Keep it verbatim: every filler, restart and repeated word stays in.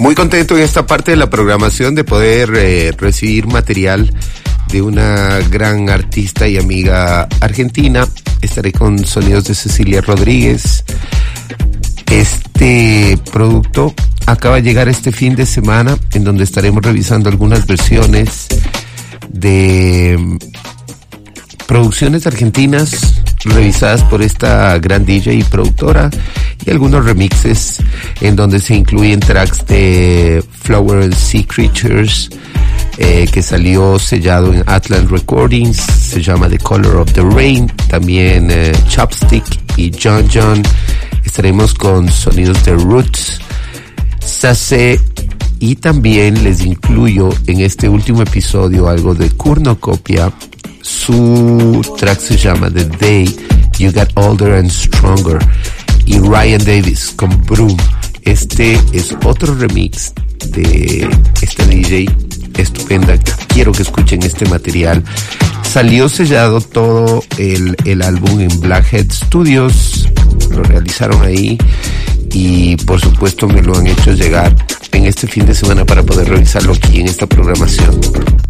Muy contento en esta parte de la programación de poder eh, recibir material de una gran artista y amiga argentina. Estaré con Sonidos de Cecilia Rodríguez. Este producto acaba de llegar este fin de semana, en donde estaremos revisando algunas versiones de producciones argentinas revisadas por esta gran D J y productora, y algunos remixes en donde se incluyen tracks de Flower and Sea Creatures, eh, que salió sellado en Atlant Recordings, se llama The Color of the Rain, también eh, Chopstick y John John. Estaremos con sonidos de Roots, Sase, y también les incluyo en este último episodio algo de Cornucopia. Su track se llama The Day You Got Older and Stronger, y Ryan Davis con Broom. Este es otro remix de esta D J estupenda. Quiero que escuchen este material. Salió sellado todo el, el álbum en Blackhead Studios, lo realizaron ahí y por supuesto me lo han hecho llegar en este fin de semana para poder revisarlo aquí en esta programación.